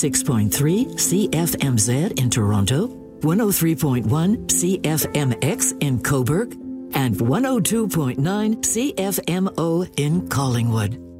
96.3 CFMZ in Toronto, 103.1 CFMX in Cobourg, and 102.9 CFMO in Collingwood.